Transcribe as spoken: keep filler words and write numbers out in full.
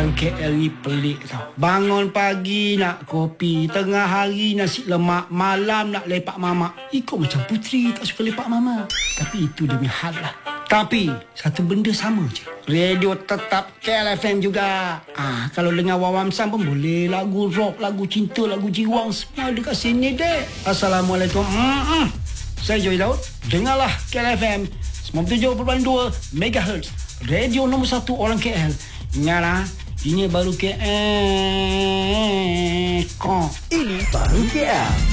orang K L ni pelik tau. Bangun pagi nak kopi, tengah hari nasi lemak, malam nak lepak mamak. Ikut macam puteri tak suka lepak mama. Tapi itu demi hal lah. Tapi satu benda sama je. Radio tetap K L F M juga. Ah, kalau dengar Wawam Sam pun boleh. Lagu rock, lagu cinta, lagu jiwang, semua dekat sini dek. Assalamualaikum. Mm-mm. Saya Joy Daud. Dengarlah K L F M sembilan puluh tujuh perpuluhan dua megahertz. Radio nombor satu orang K L. Ingatlah, ini baru K L. Kok. Ini baru K L.